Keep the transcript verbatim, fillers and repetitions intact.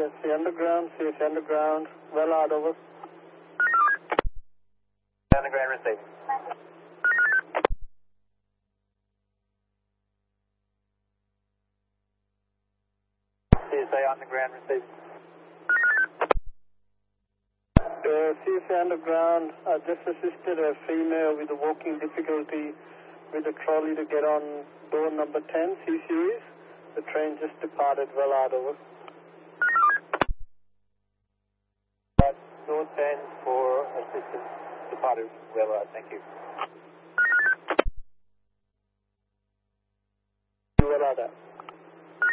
C Underground, C S Underground, Wellard, over. Underground receiving. C S A Underground receiving. Uh, C S A Underground, I just assisted a female with a walking difficulty with a trolley to get on door number ten, C series. The train just departed, Wellard, over. Door ten for assistance departed, Wellard, thank you.